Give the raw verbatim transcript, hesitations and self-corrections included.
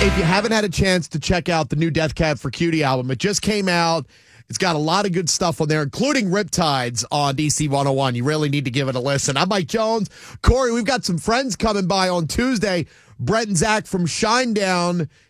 If you haven't had a chance to check out the new Death Cab for Cutie album, it just came out. It's got a lot of good stuff on there, including Riptides on D C one oh one. You really need to give it a listen. I'm Mike Jones. Corey, we've got some friends coming by on Tuesday. Brett and Zach from Shinedown